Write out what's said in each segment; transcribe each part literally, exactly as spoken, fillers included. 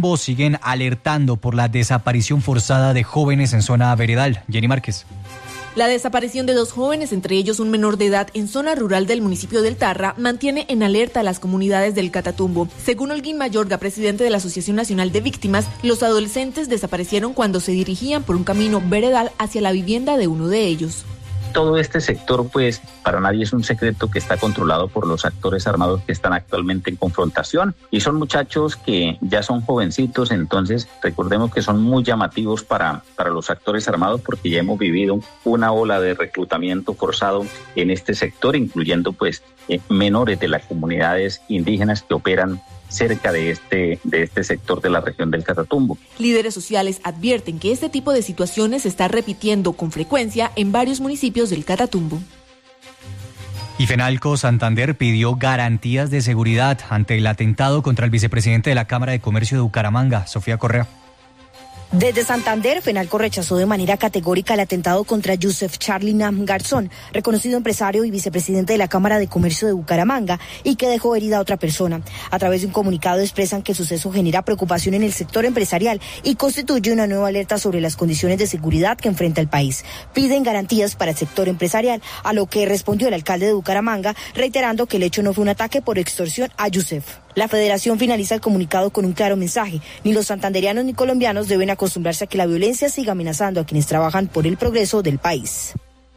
Catatumbo siguen alertando por la desaparición forzada de jóvenes en zona veredal. Jenny Márquez. La desaparición de dos jóvenes, entre ellos un menor de edad, en zona rural del municipio del Tarra, mantiene en alerta a las comunidades del Catatumbo. Según Holguín Mayorga, presidente de la Asociación Nacional de Víctimas, los adolescentes desaparecieron cuando se dirigían por un camino veredal hacia la vivienda de uno de ellos. Todo este sector, pues, para nadie es un secreto que está controlado por los actores armados que están actualmente en confrontación. Y son muchachos que ya son jovencitos, entonces recordemos que son muy llamativos para, para los actores armados porque ya hemos vivido una ola de reclutamiento forzado en este sector, incluyendo, pues, eh, menores de las comunidades indígenas que operan cerca de este, de este sector de la región del Catatumbo. Líderes sociales advierten que este tipo de situaciones se está repitiendo con frecuencia en varios municipios del Catatumbo. Y Fenalco Santander pidió garantías de seguridad ante el atentado contra el vicepresidente de la Cámara de Comercio de Bucaramanga, Sofía Correa. Desde Santander, Fenalco rechazó de manera categórica el atentado contra Yusef Charly Nam Garzón, reconocido empresario y vicepresidente de la Cámara de Comercio de Bucaramanga, y que dejó herida a otra persona. A través de un comunicado expresan que el suceso genera preocupación en el sector empresarial y constituye una nueva alerta sobre las condiciones de seguridad que enfrenta el país. Piden garantías para el sector empresarial, a lo que respondió el alcalde de Bucaramanga, reiterando que el hecho no fue un ataque por extorsión a Yusef. La federación finaliza el comunicado con un claro mensaje: ni los santanderianos ni colombianos deben acostumbrarse a que la violencia siga amenazando a quienes trabajan por el progreso del país.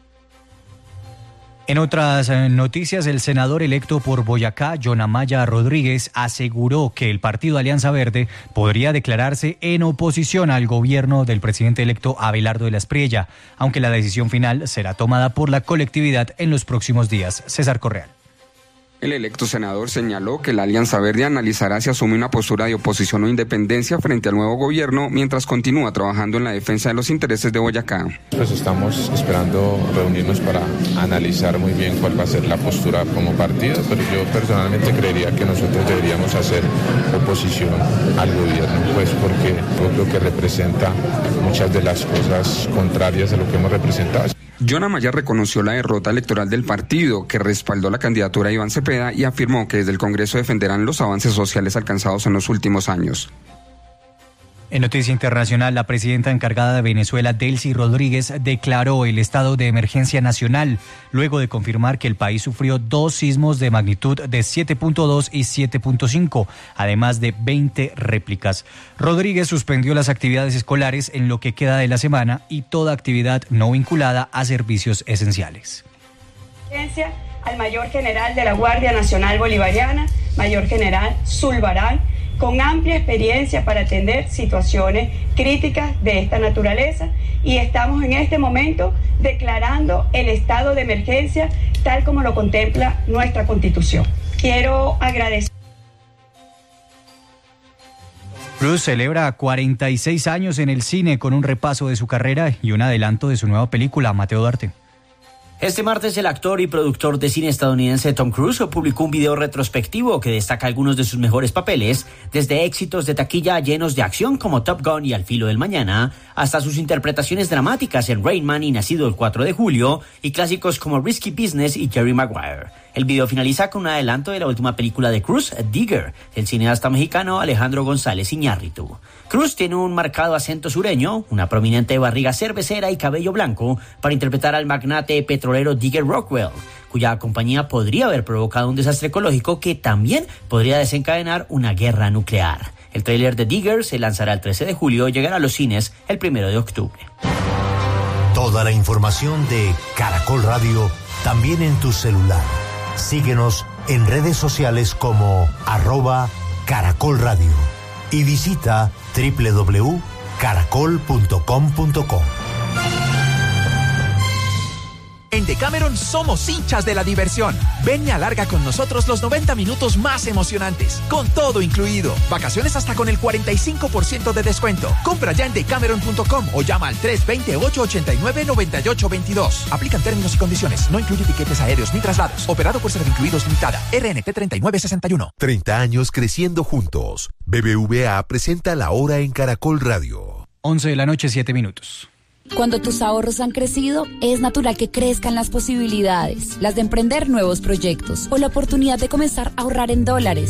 En otras noticias, el senador electo por Boyacá, John Amaya Rodríguez, aseguró que el partido Alianza Verde podría declararse en oposición al gobierno del presidente electo Abelardo de la Espriella, aunque la decisión final será tomada por la colectividad en los próximos días. César Correal. El electo senador señaló que la Alianza Verde analizará si asume una postura de oposición o independencia frente al nuevo gobierno mientras continúa trabajando en la defensa de los intereses de Boyacá. Pues estamos esperando reunirnos para analizar muy bien cuál va a ser la postura como partido, pero yo personalmente creería que nosotros deberíamos hacer oposición al gobierno, pues porque yo creo que representa muchas de las cosas contrarias a lo que hemos representado. John Amaya reconoció la derrota electoral del partido, que respaldó la candidatura de Iván Cepeda, y afirmó que desde el Congreso defenderán los avances sociales alcanzados en los últimos años. En noticia internacional, la presidenta encargada de Venezuela, Delcy Rodríguez, declaró el estado de emergencia nacional luego de confirmar que el país sufrió dos sismos de magnitud de siete punto dos y siete punto cinco, además de veinte réplicas. Rodríguez suspendió las actividades escolares en lo que queda de la semana y toda actividad no vinculada a servicios esenciales. Al mayor general de la Guardia Nacional Bolivariana, mayor general Zulbarán, con amplia experiencia para atender situaciones críticas de esta naturaleza, y estamos en este momento declarando el estado de emergencia tal como lo contempla nuestra Constitución. Quiero agradecer. Cruz celebra cuarenta y seis años en el cine con un repaso de su carrera y un adelanto de su nueva película, Mateo Duarte. Este martes, el actor y productor de cine estadounidense Tom Cruise publicó un video retrospectivo que destaca algunos de sus mejores papeles, desde éxitos de taquilla llenos de acción como Top Gun y Al filo del mañana, hasta sus interpretaciones dramáticas en Rain Man y Nacido el cuatro de julio, y clásicos como Risky Business y Jerry Maguire. El video finaliza con un adelanto de la última película de Cruise, Digger, del cineasta mexicano Alejandro González Iñárritu. Cruise tiene un marcado acento sureño, una prominente barriga cervecera y cabello blanco para interpretar al magnate petrolero Digger Rockwell, cuya compañía podría haber provocado un desastre ecológico que también podría desencadenar una guerra nuclear. El tráiler de Digger se lanzará el trece de julio y llegará a los cines el primero de octubre. Toda la información de Caracol Radio también en tu celular. Síguenos en redes sociales como arroba Caracol Radio y visita doble u doble u doble u punto caracol punto com punto co. En Decameron somos hinchas de la diversión. Ven y alarga con nosotros los noventa minutos más emocionantes, con todo incluido. Vacaciones hasta con el cuarenta y cinco por ciento de descuento. Compra ya en decameron punto com o llama al tres dos cero, ocho ocho nueve, nueve ocho dos dos. Aplican términos y condiciones. No incluye tiquetes aéreos ni traslados. Operado por Servincluidos Limitada. R N T treinta y nueve sesenta y uno. treinta años creciendo juntos. B B V A presenta La Hora en Caracol Radio. once de la noche, siete minutos. Cuando tus ahorros han crecido, es natural que crezcan las posibilidades, las de emprender nuevos proyectos o la oportunidad de comenzar a ahorrar en dólares.